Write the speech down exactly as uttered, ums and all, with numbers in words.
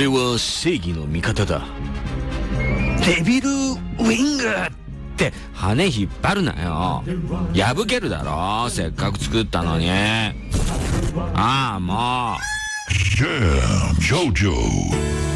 俺は正義の味方だ。デビルウィングって羽引っ張るなよ。破けるだろ、せっかく作ったのに。ああ、もう。 Jam Jojo